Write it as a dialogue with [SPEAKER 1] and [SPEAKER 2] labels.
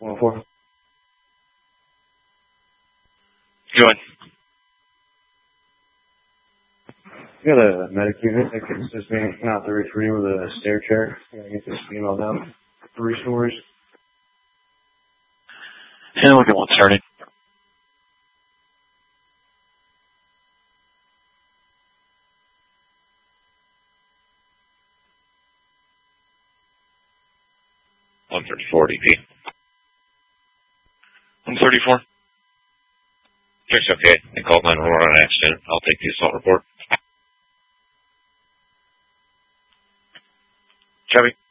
[SPEAKER 1] 104.
[SPEAKER 2] Go ahead.
[SPEAKER 1] You got a medic unit that can assist me out the retreat with a stair chair. I gotta get this female down 3 stories.
[SPEAKER 2] Yeah, look at one starting. $134 DP. 134. Check's okay. They called 911 on an accident. I'll take the assault report. Chevy.